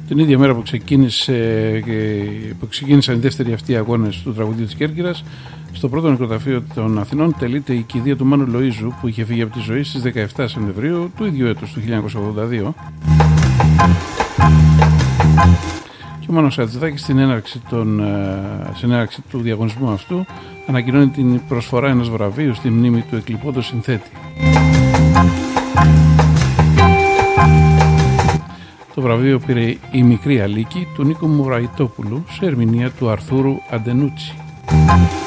Την ίδια μέρα που ξεκίνησαν οι δεύτεροι αυτοί αγώνες του τραγουδιού της Κέρκυρας, στο πρώτο νεκροταφείο των Αθηνών τελείται η κηδεία του Μάνου Λοΐζου, που είχε φύγει από τη ζωή στις 17 Σεπτεμβρίου του ίδιου έτους, του 1982. Και ο Μάνος Χατζηδάκης στην έναρξη του διαγωνισμού αυτού ανακοινώνει την προσφορά ενός βραβείου στη μνήμη του εκλειπώντος συνθέτη. Το βραβείο πήρε η Μικρή Αλίκη του Νίκου Μουραϊτόπουλου σε ερμηνεία του Αρθούρου Αντενούτσι.